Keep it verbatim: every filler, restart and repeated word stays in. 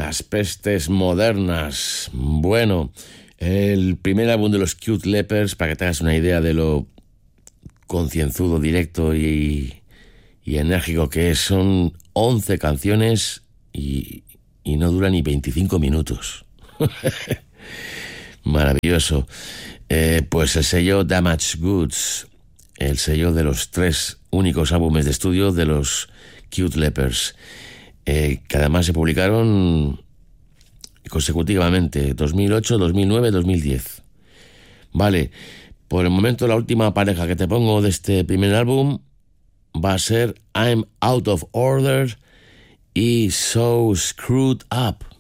Las pestes modernas. Bueno, el primer álbum de los Cute Lepers, para que te hagas una idea de lo concienzudo, directo y, y enérgico que es, son once canciones y, y no dura ni veinticinco minutos. Maravilloso. Eh, pues el sello Damaged Goods, el sello de los tres únicos álbumes de estudio de los Cute Lepers, eh, que además se publicaron consecutivamente, dos mil ocho, dos mil nueve, dos mil diez. Vale, por el momento la última pareja que te pongo de este primer álbum va a ser I'm Out of Order y So Screwed Up.